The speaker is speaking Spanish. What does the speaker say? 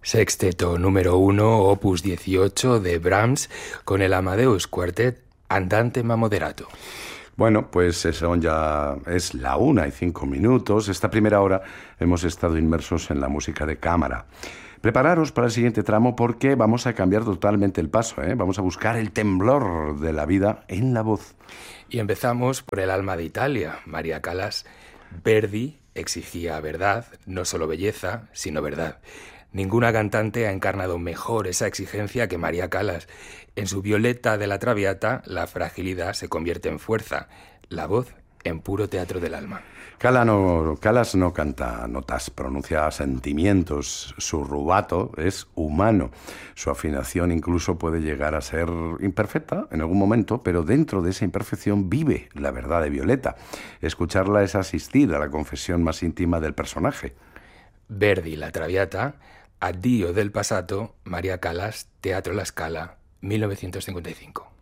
Sexteto número 1, opus 18 de Brahms, con el Amadeus Quartet Andante ma moderato. Bueno, pues son ya es la 1:05. Esta primera hora hemos estado inmersos en la música de cámara. Prepararos para el siguiente tramo porque vamos a cambiar totalmente el paso, ¿eh? Vamos a buscar el temblor de la vida en la voz. Y empezamos por el alma de Italia, María Callas. Verdi exigía verdad, no solo belleza, sino verdad. Ninguna cantante ha encarnado mejor esa exigencia que María Callas. En su Violetta de la Traviata, la fragilidad se convierte en fuerza, la voz en puro teatro del alma. Callas no canta notas, pronuncia sentimientos. Su rubato es humano. Su afinación incluso puede llegar a ser imperfecta en algún momento, pero dentro de esa imperfección vive la verdad de Violetta. Escucharla es asistir a la confesión más íntima del personaje. Verdi, la Traviata, Addio del passato, María Callas, Teatro La Scala, 1955.